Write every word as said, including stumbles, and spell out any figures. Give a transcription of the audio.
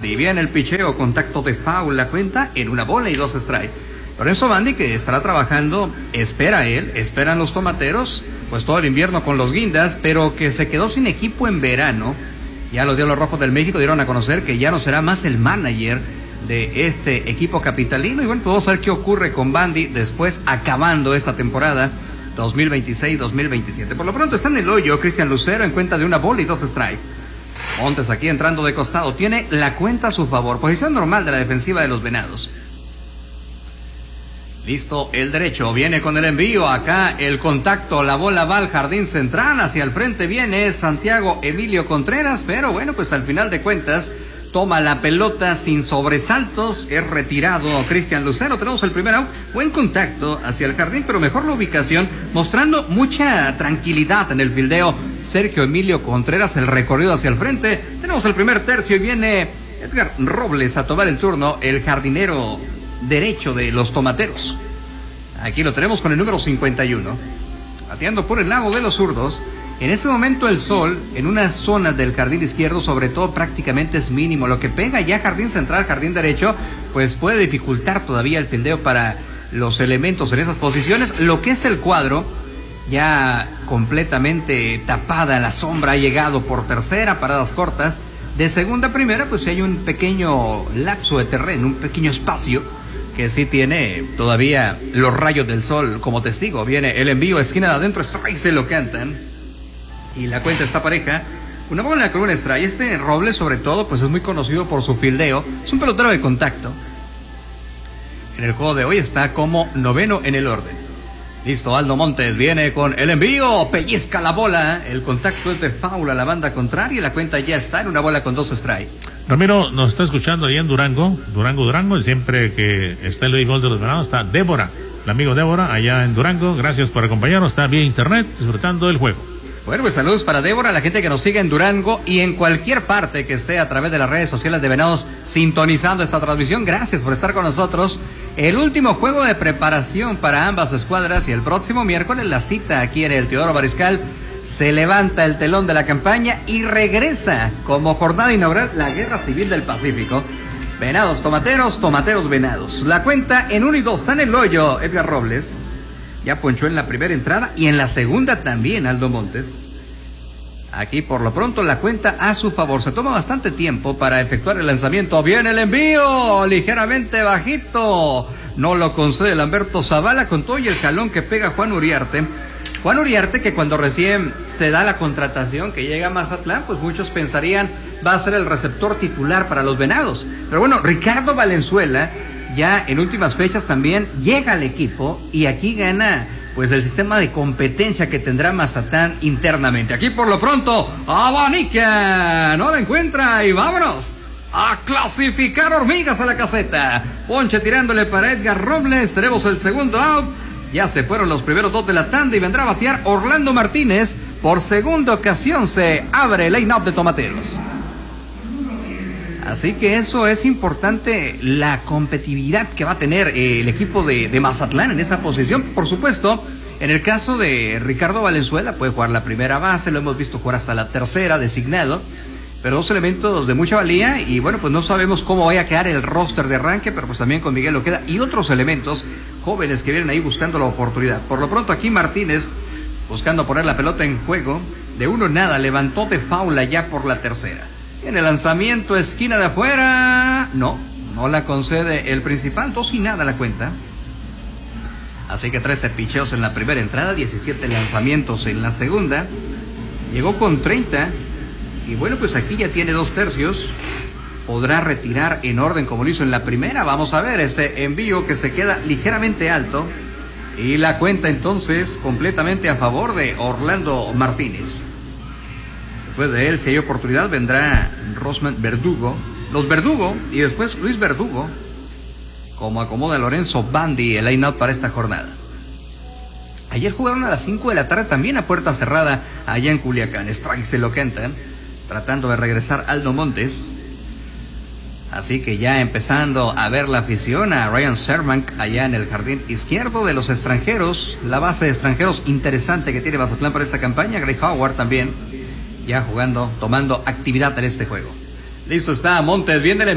Bandy. Viene el picheo, contacto de foul, la cuenta en una bola y dos strike. Lorenzo Bandy, que estará trabajando, espera él, esperan los tomateros, pues todo el invierno con los guindas, pero que se quedó sin equipo en verano. Ya lo dio los Rojos del México, dieron a conocer que ya no será más el manager de este equipo capitalino. Y bueno, pues vamos a ver qué ocurre con Bandy después, acabando esta temporada dos mil veintiséis dos mil veintisiete. Por lo pronto está en el hoyo Cristian Lucero en cuenta de una bola y dos strike. Montes aquí entrando de costado, tiene la cuenta a su favor, posición normal de la defensiva de los Venados. Listo el derecho, viene con el envío, acá el contacto, la bola va al jardín central, hacia el frente viene Santiago Emilio Contreras, pero bueno, pues al final de cuentas toma la pelota sin sobresaltos, es retirado Cristian Lucero. Tenemos el primer out, buen contacto hacia el jardín, pero mejor la ubicación, mostrando mucha tranquilidad en el fildeo Sergio Emilio Contreras, el recorrido hacia el frente. Tenemos el primer tercio y viene Edgar Robles a tomar el turno, el jardinero derecho de los tomateros. Aquí lo tenemos con el número cincuenta y uno, bateando por el lado de los zurdos. En este momento el sol en una zona del jardín izquierdo sobre todo prácticamente es mínimo, lo que pega ya jardín central, jardín derecho, pues puede dificultar todavía el fildeo para los elementos en esas posiciones. Lo que es el cuadro ya completamente tapada, la sombra ha llegado por tercera, paradas cortas. De segunda a primera pues hay un pequeño lapso de terreno, un pequeño espacio que sí tiene todavía los rayos del sol como testigo. Viene el envío, esquina de adentro, strike, se lo cantan. Y la cuenta está pareja. Una bola con un strike. Este Robles, sobre todo, pues es muy conocido por su fildeo. Es un pelotero de contacto. En el juego de hoy está como noveno en el orden. Listo, Aldo Montes viene con el envío. Pellizca la bola. El contacto es de foul a la banda contraria. Y la cuenta ya está en una bola con dos strikes. Ramiro nos está escuchando ahí en Durango. Durango, Durango. Siempre que está el béisbol de los Venados está Débora. El amigo Débora allá en Durango. Gracias por acompañarnos. Está vía internet disfrutando del juego. Bueno, pues saludos para Débora, la gente que nos sigue en Durango y en cualquier parte que esté a través de las redes sociales de Venados sintonizando esta transmisión. Gracias por estar con nosotros. El último juego de preparación para ambas escuadras y el próximo miércoles la cita aquí en el Teodoro Mariscal. Se levanta el telón de la campaña y regresa como jornada inaugural la Guerra Civil del Pacífico. Venados, tomateros, tomateros, venados. La cuenta en uno y dos, está en el hoyo Edgar Robles. Ya ponchó en la primera entrada y en la segunda también Aldo Montes. Aquí por lo pronto la cuenta a su favor. Se toma bastante tiempo para efectuar el lanzamiento. Viene el envío, ligeramente bajito. No lo concede Lamberto Zavala con todo y el jalón que pega Juan Uriarte. Juan Uriarte, que cuando recién se da la contratación que llega a Mazatlán, pues muchos pensarían va a ser el receptor titular para los Venados. Pero bueno, Ricardo Valenzuela ya en últimas fechas también llega al equipo y aquí gana pues el sistema de competencia que tendrá Mazatlán internamente. Aquí por lo pronto abanica, no la encuentra y vámonos a clasificar hormigas a la caseta. Ponche tirándole para Edgar Robles, tenemos el segundo out. Ya se fueron los primeros dos de la tanda y vendrá a batear Orlando Martínez. Por segunda ocasión se abre el line-up de tomateros. Así que eso es importante, la competitividad que va a tener el equipo de, de Mazatlán en esa posición. Por supuesto, en el caso de Ricardo Valenzuela, puede jugar la primera base, lo hemos visto jugar hasta la tercera, designado, pero dos elementos de mucha valía y bueno, pues no sabemos cómo vaya a quedar el roster de arranque, pero pues también con Miguel Ojeda y otros elementos jóvenes que vienen ahí buscando la oportunidad. Por lo pronto aquí Martínez, buscando poner la pelota en juego, de uno nada, levantó de faula ya por la tercera. En el lanzamiento, esquina de afuera, no, no la concede el principal, dos y nada la cuenta. Así que trece picheos en la primera entrada, diecisiete lanzamientos en la segunda. Llegó con treinta y bueno, pues aquí ya tiene dos tercios. Podrá retirar en orden como lo hizo en la primera. Vamos a ver ese envío que se queda ligeramente alto. Y la cuenta entonces completamente a favor de Orlando Martínez. Después de él, si hay oportunidad, vendrá Rosman Verdugo. Los Verdugo y después Luis Verdugo. Como acomoda Lorenzo Bandy el line-out para esta jornada. Ayer jugaron a las cinco de la tarde también a puerta cerrada allá en Culiacán. Strike se lo cantan. Tratando de regresar Aldo Montes. Así que ya empezando a ver la afición a Ryan Servank allá en el jardín izquierdo de los extranjeros. La base de extranjeros interesante que tiene Mazatlán para esta campaña. Greg Howard también ya jugando, tomando actividad en este juego. Listo está Montes, viene el